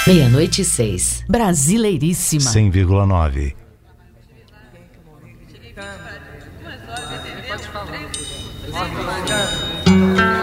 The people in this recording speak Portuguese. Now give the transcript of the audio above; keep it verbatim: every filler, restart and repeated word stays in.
Meia-noite e seis. Brasileiríssima. cem vírgula nove. Pode falar.